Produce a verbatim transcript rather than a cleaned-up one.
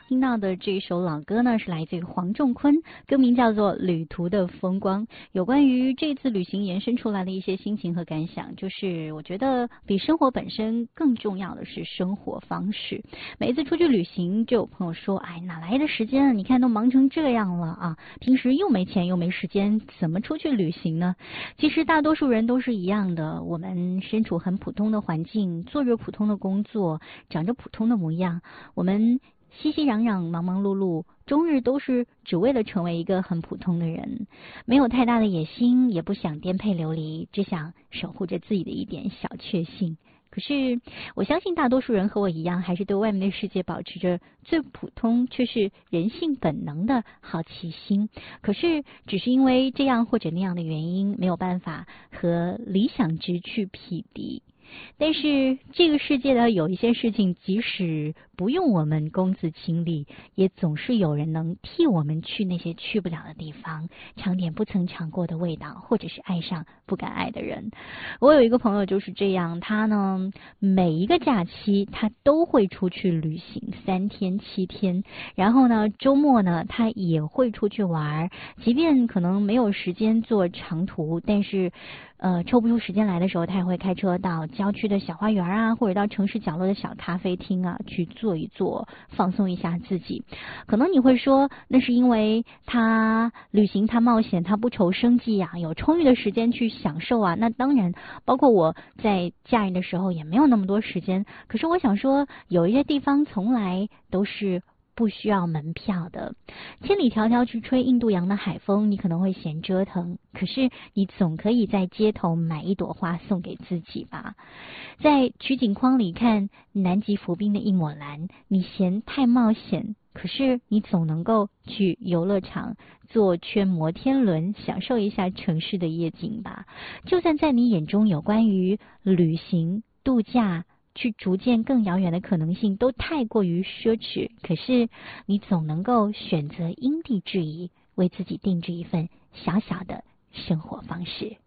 听到的这首老歌呢，是来自于黄仲坤，歌名叫做《旅途的风光》。有关于这次旅行延伸出来的一些心情和感想，就是我觉得比生活本身更重要的是生活方式。每一次出去旅行，就有朋友说：“哎，哪来的时间啊？你看都忙成这样了啊，平时又没钱又没时间，怎么出去旅行呢？”其实大多数人都是一样的，我们身处很普通的环境，做着普通的工作，长着普通的模样，我们熙熙攘攘，忙忙碌碌，终日都是只为了成为一个很普通的人，没有太大的野心，也不想颠沛流离，只想守护着自己的一点小确幸。可是我相信大多数人和我一样，还是对外面的世界保持着最普通却是人性本能的好奇心。可是只是因为这样或者那样的原因，没有办法和理想值去匹敌。但是这个世界的有一些事情，即使不用我们公子亲历，也总是有人能替我们去那些去不了的地方，尝点不曾尝过的味道，或者是爱上不敢爱的人。我有一个朋友就是这样，他呢每一个假期他都会出去旅行三天七天，然后呢周末呢他也会出去玩，即便可能没有时间做长途，但是呃，抽不出时间来的时候，他也会开车到郊区的小花园啊，或者到城市角落的小咖啡厅啊，去坐一坐，放松一下自己。可能你会说，那是因为他旅行、他冒险、他不愁生计啊，有充裕的时间去享受啊。那当然，包括我在假日的时候也没有那么多时间。可是我想说，有一些地方从来都是不需要门票的，千里迢迢去吹印度洋的海风，你可能会嫌折腾，可是你总可以在街头买一朵花送给自己吧。在取景框里看南极浮冰的一抹蓝，你嫌太冒险，可是你总能够去游乐场坐圈摩天轮，享受一下城市的夜景吧。就算在你眼中有关于旅行、度假去逐渐更遥远的可能性都太过于奢侈，可是你总能够选择因地制宜，为自己定制一份小小的生活方式。